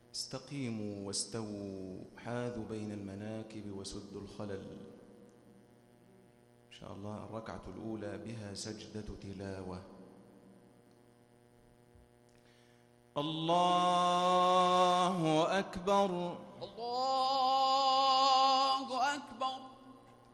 استقيموا واستووا، حاذوا بين المناكب وسدوا الخلل. إن شاء الله الركعة الأولى بها سجدة تلاوة. الله أكبر.